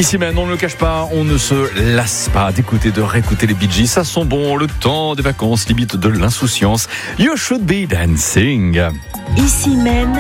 Ici maintenant, on ne le cache pas, on ne se lasse pas d'écouter, de réécouter les Bee Gees. Ça sent bon, le temps des vacances, limite de l'insouciance. You should be dancing. Ici même.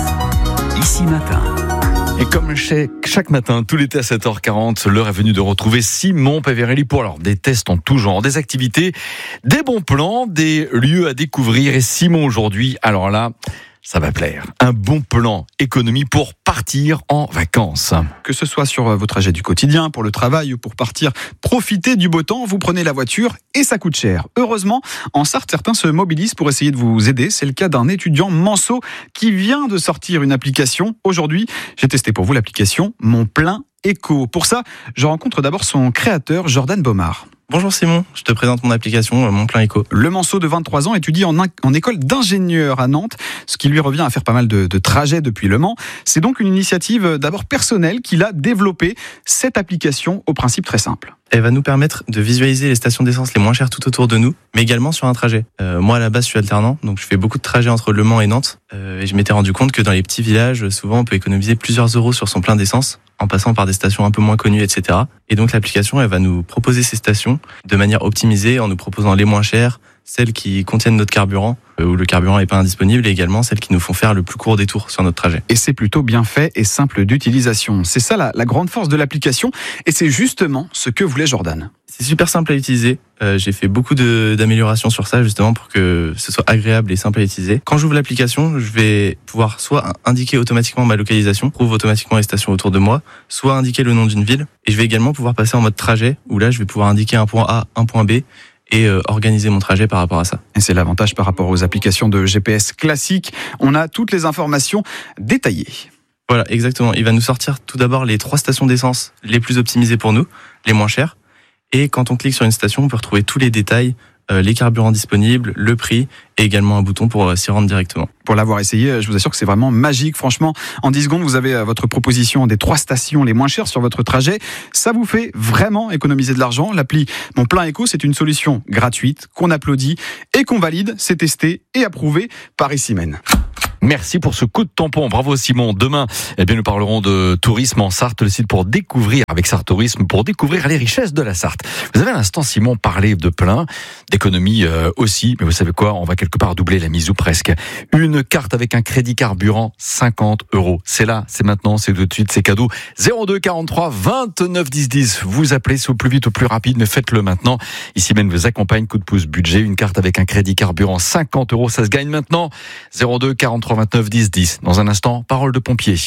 Ici matin. Et comme chaque matin, tout l'été à 7h40, l'heure est venue de retrouver Simon Pavarelli pour des tests en tout genre, des activités, des bons plans, des lieux à découvrir. Et Simon aujourd'hui, alors là, ça va plaire. Un bon plan économie pour partir en vacances. Que ce soit sur vos trajets du quotidien, pour le travail ou pour partir profiter du beau temps, vous prenez la voiture et ça coûte cher. Heureusement, en Sarthe, certains se mobilisent pour essayer de vous aider. C'est le cas d'un étudiant manceau qui vient de sortir une application. Aujourd'hui, j'ai testé pour vous l'application Mon Plein Éco. Pour ça, je rencontre d'abord son créateur, Jordan Baumard. Bonjour Simon, je te présente mon application Mon Plein Éco. Le manceau de 23 ans étudie en école d'ingénieur à Nantes, ce qui lui revient à faire pas mal de trajets depuis Le Mans. C'est donc une initiative d'abord personnelle qu'il a développée, cette application au principe très simple. Elle va nous permettre de visualiser les stations d'essence les moins chères tout autour de nous, mais également sur un trajet. Moi à la base je suis alternant, donc je fais beaucoup de trajets entre Le Mans et Nantes. Et je m'étais rendu compte que dans les petits villages, souvent on peut économiser plusieurs euros sur son plein d'essence, en passant par des stations un peu moins connues, etc. Et donc l'application, elle va nous proposer ces stations de manière optimisée, en nous proposant les moins chères, celles qui contiennent notre carburant, où le carburant n'est pas indisponible, et également celles qui nous font faire le plus court détour sur notre trajet. Et c'est plutôt bien fait et simple d'utilisation. C'est ça la grande force de l'application, et c'est justement ce que voulait Jordan. C'est super simple à utiliser. J'ai fait beaucoup d'améliorations sur ça, justement, pour que ce soit agréable et simple à utiliser. Quand j'ouvre l'application, je vais pouvoir soit indiquer automatiquement ma localisation, trouve automatiquement les stations autour de moi, soit indiquer le nom d'une ville. Et je vais également pouvoir passer en mode trajet, où là, je vais pouvoir indiquer un point A, un point B, et organiser mon trajet par rapport à ça. Et c'est l'avantage par rapport aux applications de GPS classiques. On a toutes les informations détaillées. Voilà, exactement. Il va nous sortir tout d'abord les 3 stations d'essence les plus optimisées pour nous, les moins chères. Et quand on clique sur une station, on peut retrouver tous les détails, les carburants disponibles, le prix et également un bouton pour s'y rendre directement. Pour l'avoir essayé, je vous assure que c'est vraiment magique. Franchement, en 10 secondes, vous avez votre proposition des 3 stations les moins chères sur votre trajet. Ça vous fait vraiment économiser de l'argent. L'appli Mon Plein Éco, c'est une solution gratuite qu'on applaudit et qu'on valide. C'est testé et approuvé par Ici Même. Merci pour ce coup de tampon. Bravo Simon. Demain, nous parlerons de tourisme en Sarthe, le site pour découvrir, avec Sarthe Tourisme, pour découvrir les richesses de la Sarthe. Vous avez à l'instant, Simon, parlé de plein, d'économie aussi, mais vous savez quoi, on va quelque part doubler la mise ou presque. Une carte avec un crédit carburant, 50 €. C'est là, c'est maintenant, c'est tout de suite, c'est cadeau. 02 43 29 10 10. Vous appelez, c'est au plus vite, au plus rapide, mais faites-le maintenant. Ici même vous accompagne, coup de pouce budget, une carte avec un crédit carburant, 50 €, ça se gagne maintenant. 02 43 29 10 10. Dans un instant, parole de pompier.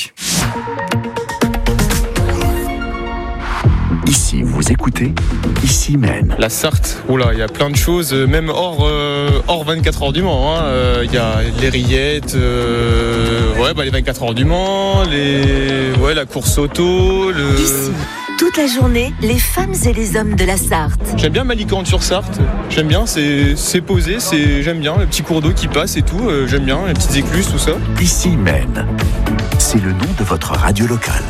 Ici, vous écoutez Ici Même. La Sarthe, il y a plein de choses, même hors 24 heures du Mans. Il y a les rillettes, les 24 heures du Mans, la course auto. Ici, toute la journée, les femmes et les hommes de la Sarthe. J'aime bien Malicante-sur-Sarthe. J'aime bien, c'est posé, j'aime bien le petit cours d'eau qui passe et tout. J'aime bien les petites écluses, tout ça. Ici Même, c'est le nom de votre radio locale.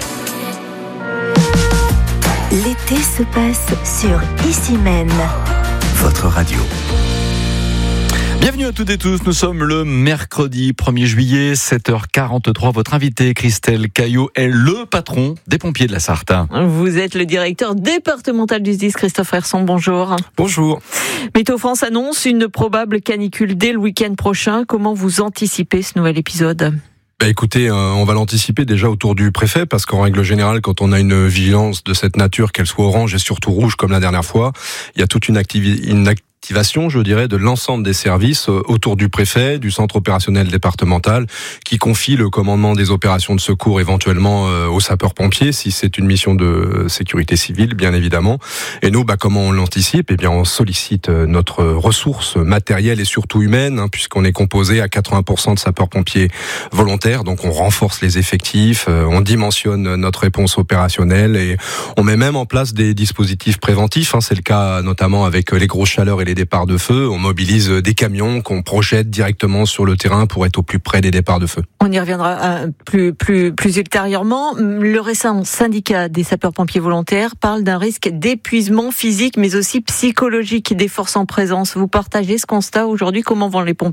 L'été se passe sur Ici Même. Votre radio. Bienvenue à toutes et tous, nous sommes le mercredi 1er juillet, 7h43. Votre invité, Christelle Caillot, est le patron des pompiers de la Sarthe. Vous êtes le directeur départemental du SDIS, Christophe Herson, bonjour. Bonjour. Météo France annonce une probable canicule dès le week-end prochain. Comment vous anticipez ce nouvel épisode ? Écoutez, on va l'anticiper déjà autour du préfet, parce qu'en règle générale, quand on a une vigilance de cette nature, qu'elle soit orange et surtout rouge comme la dernière fois, il y a toute une activation, je dirais, de l'ensemble des services autour du préfet, du centre opérationnel départemental, qui confie le commandement des opérations de secours éventuellement aux sapeurs-pompiers, si c'est une mission de sécurité civile, bien évidemment. Et nous, comment on l'anticipe ? On sollicite notre ressource matérielle et surtout humaine, puisqu'on est composé à 80% de sapeurs-pompiers volontaires, donc on renforce les effectifs, on dimensionne notre réponse opérationnelle et on met même en place des dispositifs préventifs. C'est le cas notamment avec les grosses chaleurs et les départs de feu. On mobilise des camions qu'on projette directement sur le terrain pour être au plus près des départs de feu. On y reviendra plus ultérieurement. Le récent syndicat des sapeurs-pompiers volontaires parle d'un risque d'épuisement physique mais aussi psychologique des forces en présence. Vous partagez ce constat aujourd'hui ? Comment vont les pompiers ?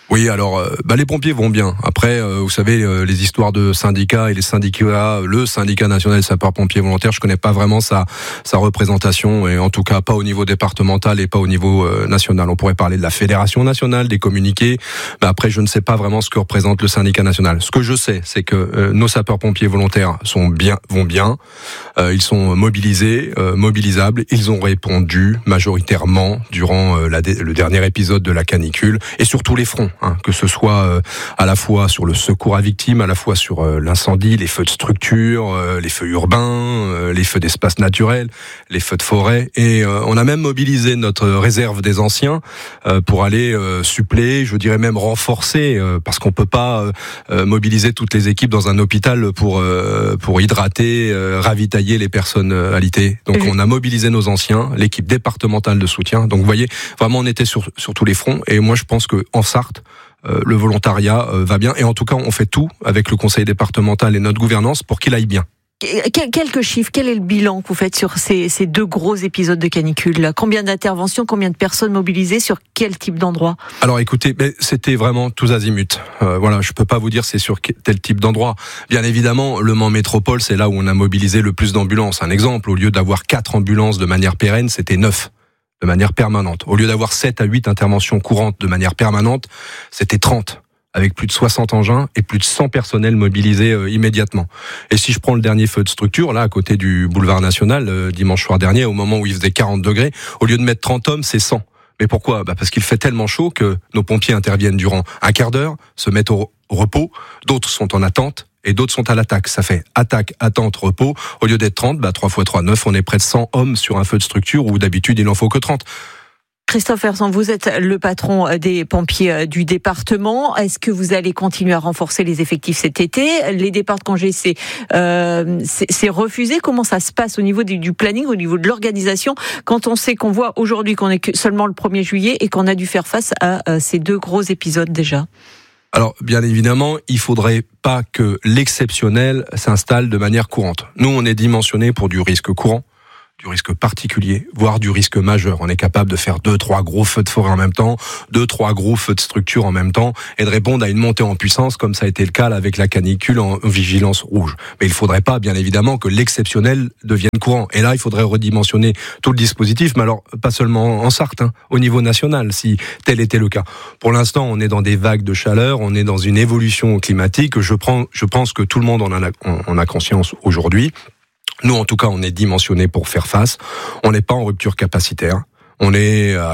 Oui, alors les pompiers vont bien. Après, vous savez, les histoires de syndicats et les syndicats, le syndicat national des sapeurs-pompiers volontaires, je connais pas vraiment sa représentation, et en tout cas pas au niveau départemental et pas au niveau national. On pourrait parler de la fédération nationale, des communiqués, mais après je ne sais pas vraiment ce que représente le syndicat national. Ce que je sais, c'est que nos sapeurs-pompiers volontaires vont bien, ils sont mobilisés, mobilisables, ils ont répondu majoritairement durant le dernier épisode de la canicule, et sur tous les fronts. Que ce soit à la fois sur le secours à victimes, à la fois sur l'incendie, les feux de structure, les feux urbains, les feux d'espace naturel, les feux de forêt, et on a même mobilisé notre réserve des anciens pour aller suppléer, je dirais même renforcer, parce qu'on peut pas mobiliser toutes les équipes dans un hôpital pour hydrater, ravitailler les personnes alitées. Donc on a mobilisé nos anciens, l'équipe départementale de soutien. Donc vous voyez, vraiment on était sur tous les fronts, et moi je pense que en Sarthe, le volontariat va bien, et en tout cas on fait tout avec le conseil départemental et notre gouvernance pour qu'il aille bien. Quelques chiffres, quel est le bilan que vous faites sur ces 2 gros épisodes de canicule? Combien d'interventions, combien de personnes mobilisées, sur quel type d'endroit? Alors écoutez, c'était vraiment tous azimuts. Voilà, je peux pas vous dire c'est sur tel type d'endroit. Bien évidemment, Le Mans Métropole, c'est là où on a mobilisé le plus d'ambulances. Un exemple, au lieu d'avoir 4 ambulances de manière pérenne, c'était 9. De manière permanente. Au lieu d'avoir 7 à 8 interventions courantes de manière permanente, c'était 30, avec plus de 60 engins et plus de 100 personnels mobilisés immédiatement. Et si je prends le dernier feu de structure, là, à côté du boulevard National, dimanche soir dernier, au moment où il faisait 40 degrés, au lieu de mettre 30 hommes, c'est 100. Mais pourquoi ? Parce qu'il fait tellement chaud que nos pompiers interviennent durant un quart d'heure, se mettent au repos, d'autres sont en attente, et d'autres sont à l'attaque. Ça fait attaque, attente, repos. Au lieu d'être 30, 3 x 3, 9, on est près de 100 hommes sur un feu de structure où d'habitude il n'en faut que 30. Christophe Hersan, vous êtes le patron des pompiers du département. Est-ce que vous allez continuer à renforcer les effectifs cet été? Les départs de congés, c'est refusé. Comment ça se passe au niveau du planning, au niveau de l'organisation, quand on sait qu'on voit aujourd'hui qu'on est que seulement le 1er juillet et qu'on a dû faire face à ces 2 gros épisodes déjà? Alors, bien évidemment, il faudrait pas que l'exceptionnel s'installe de manière courante. Nous, on est dimensionné pour du risque courant, du risque particulier, voire du risque majeur. On est capable de faire 2-3 gros feux de forêt en même temps, 2-3 gros feux de structure en même temps, et de répondre à une montée en puissance, comme ça a été le cas là, avec la canicule en vigilance rouge. Mais il faudrait pas, bien évidemment, que l'exceptionnel devienne courant. Et là, il faudrait redimensionner tout le dispositif, mais alors, pas seulement en Sarthe, au niveau national, si tel était le cas. Pour l'instant, on est dans des vagues de chaleur, on est dans une évolution climatique. Je pense que tout le monde en a conscience aujourd'hui. Nous, en tout cas, on est dimensionné pour faire face. On n'est pas en rupture capacitaire. On est à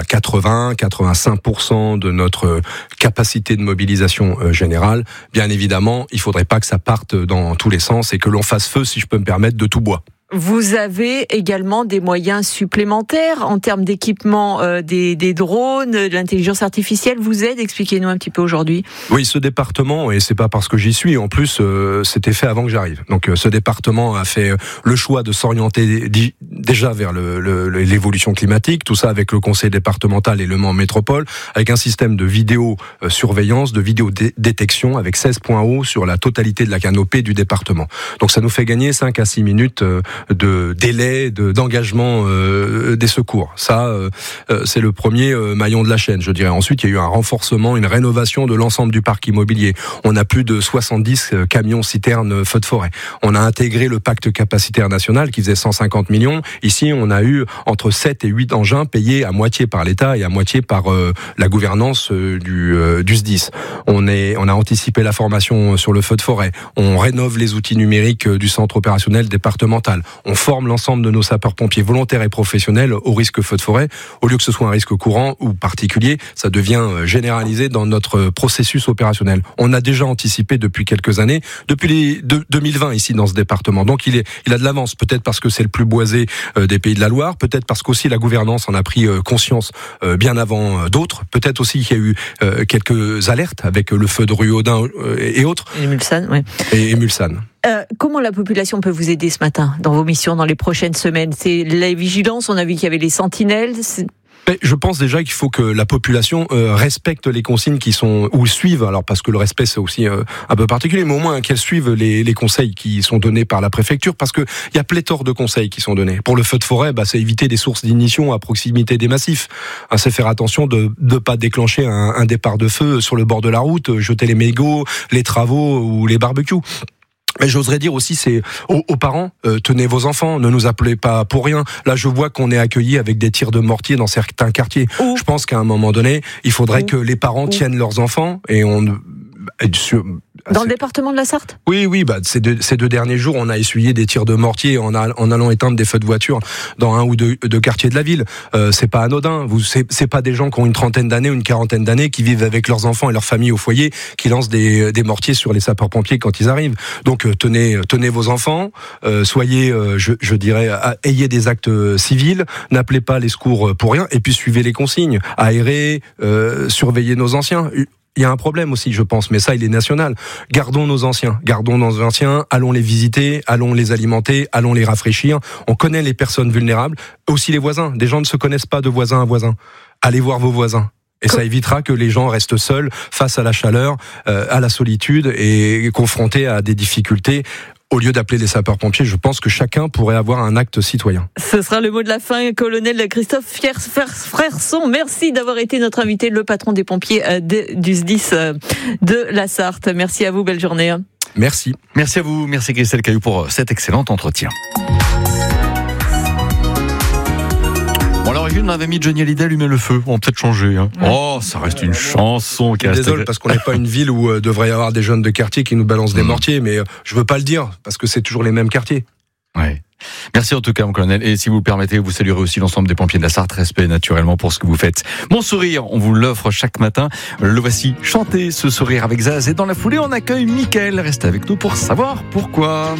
80-85% de notre capacité de mobilisation générale. Bien évidemment, il faudrait pas que ça parte dans tous les sens et que l'on fasse feu, si je peux me permettre, de tout bois. Vous avez également des moyens supplémentaires en termes d'équipement, des drones, de l'intelligence artificielle vous aide. Expliquez-nous un petit peu aujourd'hui. Oui, ce département, et c'est pas parce que j'y suis, en plus, c'était fait avant que j'arrive. Donc, ce département a fait le choix de s'orienter déjà vers l'évolution climatique, tout ça avec le conseil départemental et Le Mans Métropole, avec un système de vidéo-surveillance, de vidéo-détection, avec 16 points hauts sur la totalité de la canopée du département. Donc, ça nous fait gagner 5 à 6 minutes de délai, d'engagement des secours. Ça, c'est le premier maillon de la chaîne, je dirais. Ensuite, il y a eu un renforcement, une rénovation de l'ensemble du parc immobilier. On a plus de 70 camions citernes feux de forêt. On a intégré le pacte capacitaire national qui faisait 150 millions. Ici, on a eu entre 7 et 8 engins payés à moitié par l'État et à moitié par la gouvernance du SDIS. On a anticipé la formation sur le feu de forêt. On rénove les outils numériques du centre opérationnel départemental. On forme l'ensemble de nos sapeurs-pompiers volontaires et professionnels au risque feu de forêt. Au lieu que ce soit un risque courant ou particulier, ça devient généralisé dans notre processus opérationnel. On a déjà anticipé depuis quelques années, depuis 2020 ici dans ce département. Donc il a de l'avance, peut-être parce que c'est le plus boisé des Pays de la Loire, peut-être parce qu'aussi la gouvernance en a pris conscience bien avant d'autres, peut-être aussi qu'il y a eu quelques alertes avec le feu de Ruaudin et autres. Et Mulsanne, oui. Et Mulsanne. Comment la population peut vous aider ce matin dans vos missions, dans les prochaines semaines? C'est la vigilance, on a vu qu'il y avait les sentinelles. Je pense déjà qu'il faut que la population respecte les consignes qui sont ou suive. Alors parce que le respect c'est aussi un peu particulier, mais au moins qu'elle suive les conseils qui sont donnés par la préfecture, parce que il y a pléthore de conseils qui sont donnés. Pour le feu de forêt, c'est éviter des sources d'ignition à proximité des massifs. C'est faire attention de ne pas déclencher un départ de feu sur le bord de la route, jeter les mégots, les travaux ou les barbecues. Mais j'oserais dire aussi, c'est aux parents, tenez vos enfants, ne nous appelez pas pour rien. Là, je vois qu'on est accueillis avec des tirs de mortier dans certains quartiers. Je pense qu'à un moment donné, il faudrait que les parents tiennent leurs enfants et Dans le département de la Sarthe ? Oui, ces deux derniers jours, on a essuyé des tirs de mortier en allant éteindre des feux de voiture dans un ou deux quartiers de la ville. C'est pas anodin. C'est pas des gens qui ont une trentaine d'années ou une quarantaine d'années qui vivent avec leurs enfants et leur famille au foyer qui lancent des mortiers sur les sapeurs-pompiers quand ils arrivent. Donc tenez vos enfants, soyez, je dirais, ayez des actes civils, n'appelez pas les secours pour rien, et puis suivez les consignes, aérez, surveillez nos anciens. Il y a un problème aussi, je pense, mais ça, il est national. Gardons nos anciens, allons les visiter, allons les alimenter, allons les rafraîchir. On connaît les personnes vulnérables, aussi les voisins. Des gens ne se connaissent pas de voisin à voisin. Allez voir vos voisins. Et ça évitera que les gens restent seuls face à la chaleur, à la solitude et confrontés à des difficultés. Au lieu d'appeler les sapeurs-pompiers, je pense que chacun pourrait avoir un acte citoyen. Ce sera le mot de la fin, colonel Christophe Frerson. Merci d'avoir été notre invité, le patron des pompiers du SDIS de la Sarthe. Merci à vous, belle journée. Merci. Merci à vous, merci Christelle Caillou pour cet excellent entretien. Bon, à l'origine, on avait mis Johnny Hallyday allumer le feu. On va peut-être changer. Oh, ça reste une chanson qui reste... Désolé, parce qu'on n'est pas une ville où devrait y avoir des jeunes de quartier qui nous balancent des mortiers, mais je veux pas le dire, parce que c'est toujours les mêmes quartiers. Ouais. Merci en tout cas, mon colonel. Et si vous le permettez, vous saluerez aussi l'ensemble des pompiers de la Sarthe. Respect naturellement pour ce que vous faites. Mon sourire, on vous l'offre chaque matin. Le voici, chantez ce sourire avec Zaz. Et dans la foulée, on accueille Mickaël. Restez avec nous pour savoir pourquoi.